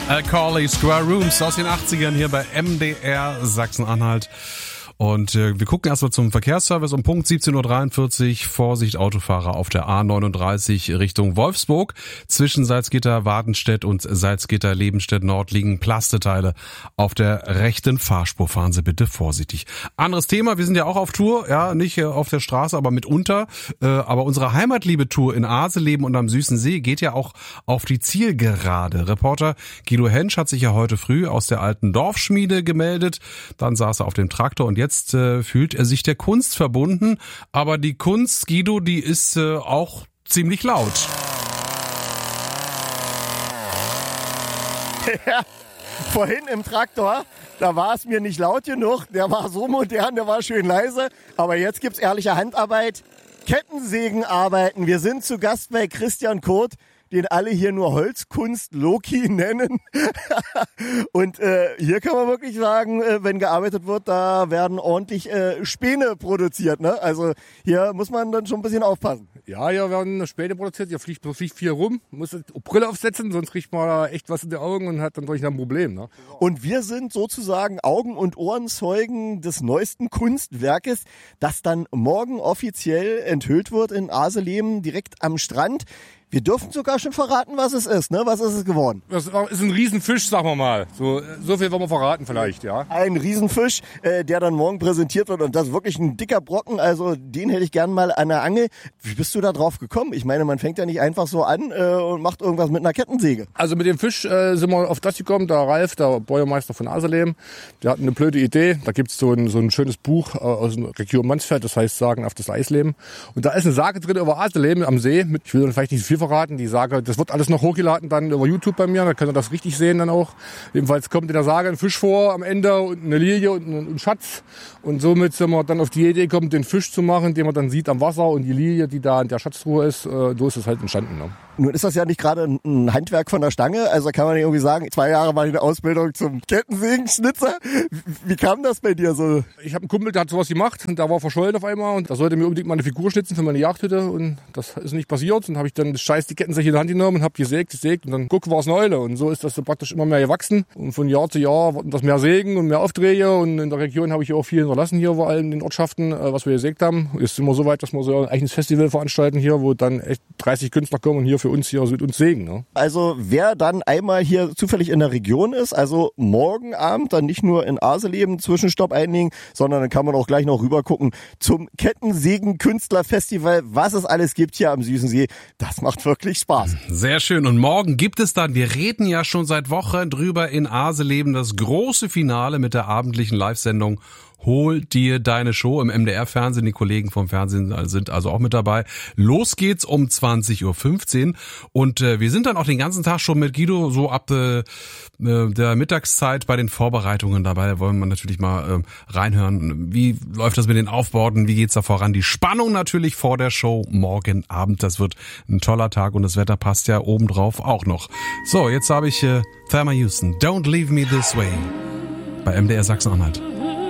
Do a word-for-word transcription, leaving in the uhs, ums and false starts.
Al Corley, Square Rooms aus den achtzigern hier bei M D R Sachsen-Anhalt. Und äh, wir gucken erstmal zum Verkehrsservice um Punkt siebzehn Uhr dreiundvierzig. Vorsicht Autofahrer auf der A neununddreißig Richtung Wolfsburg. Zwischen Salzgitter, Wadenstedt und Salzgitter, Lebenstedt Nord liegen Plasteteile auf der rechten Fahrspur. Fahren Sie bitte vorsichtig. Anderes Thema, wir sind ja auch auf Tour, ja, nicht auf der Straße, aber mitunter. Äh, aber unsere Heimatliebe-Tour in Aseleben und am Süßen See geht ja auch auf die Zielgerade. Reporter Guido Hensch hat sich ja heute früh aus der alten Dorfschmiede gemeldet. Dann saß er auf dem Traktor und jetzt Jetzt äh, fühlt er sich der Kunst verbunden, aber die Kunst, Guido, die ist äh, auch ziemlich laut. Ja, vorhin im Traktor, da war es mir nicht laut genug, der war so modern, der war schön leise, aber jetzt gibt's ehrliche Handarbeit, Kettensägenarbeiten. Wir sind zu Gast bei Christian Kurt, den alle hier nur Holzkunst Loki nennen. Und äh, hier kann man wirklich sagen, äh, wenn gearbeitet wird, da werden ordentlich äh, Späne produziert. Ne? Also hier muss man dann schon ein bisschen aufpassen. Ja, hier werden Späne produziert, hier fliegt, fliegt viel rum, muss eine Brille aufsetzen, sonst kriegt man echt was in die Augen und hat dann durch ein Problem. Ne? Und wir sind sozusagen Augen- und Ohrenzeugen des neuesten Kunstwerkes, das dann morgen offiziell enthüllt wird in Aseleben, direkt am Strand. Wir dürfen sogar schon verraten, was es ist, ne? Was ist es geworden? Das ist ein Riesenfisch, sagen wir mal. So, so viel wollen wir verraten vielleicht, ja. Ein Riesenfisch, äh, der dann morgen präsentiert wird und das ist wirklich ein dicker Brocken, also den hätte ich gern mal an der Angel. Wie bist du da drauf gekommen? Ich meine, man fängt ja nicht einfach so an äh, und macht irgendwas mit einer Kettensäge. Also mit dem Fisch äh, sind wir auf das gekommen, der Ralf, der Bäuermeister von Aseleben, der hat eine blöde Idee. Da gibt's so ein, so ein schönes Buch äh, aus der Region Mansfeld, das heißt Sagen auf das Eisleben. Und da ist eine Sage drin über Aseleben am See, mit, ich will dann vielleicht nicht viel verraten, die Sage, das wird alles noch hochgeladen dann über YouTube bei mir, da könnt ihr das richtig sehen dann auch. Jedenfalls kommt in der Sage ein Fisch vor am Ende und eine Lilie und ein, ein Schatz und somit sind wir dann auf die Idee gekommen, den Fisch zu machen, den man dann sieht am Wasser und die Lilie, die da in der Schatztruhe ist, äh, so ist es halt entstanden. Ne? Nun ist das ja nicht gerade ein Handwerk von der Stange, also kann man nicht irgendwie sagen, zwei Jahre war ich in der Ausbildung zum Kettensägenschnitzer. Wie, wie kam das bei dir so? Ich habe einen Kumpel, der hat sowas gemacht und der war verschollen auf einmal und da sollte mir unbedingt mal eine Figur schnitzen für meine Jagdhütte und das ist nicht passiert. Und dann habe ich dann das scheiß die Kettensäge in die Hand genommen und habe gesägt, gesägt und dann guck, war es eine Eule. Und so ist das so praktisch immer mehr gewachsen und von Jahr zu Jahr wurden das mehr Sägen und mehr Aufträge und in der Region habe ich auch viel hinterlassen hier vor allem in den Ortschaften, was wir gesägt haben. Jetzt sind wir so weit, dass wir so ein eigenes Festival veranstalten hier, wo dann echt dreißig Künstler kommen und hier für uns hier mit uns sägen. Ne? Also wer dann einmal hier zufällig in der Region ist, also morgen Abend dann nicht nur in Aseleben Zwischenstopp einlegen, sondern dann kann man auch gleich noch rüber gucken zum Kettensägen-Künstler-Festival, was es alles gibt hier am Süßen See. Das macht wirklich Spaß. Sehr schön. Und morgen gibt es dann, wir reden ja schon seit Wochen drüber, in Aseleben das große Finale mit der abendlichen Live-Sendung Hol dir deine Show im M D R-Fernsehen. Die Kollegen vom Fernsehen sind also auch mit dabei. Los geht's um zwanzig Uhr fünfzehn. Und äh, wir sind dann auch den ganzen Tag schon mit Guido so ab äh, der Mittagszeit bei den Vorbereitungen dabei. Da wollen wir natürlich mal äh, reinhören. Wie läuft das mit den Aufbauten? Wie geht's da voran? Die Spannung natürlich vor der Show morgen Abend. Das wird ein toller Tag und das Wetter passt ja obendrauf auch noch. So, jetzt habe ich äh, Thelma Houston. Don't leave me this way bei M D R Sachsen-Anhalt.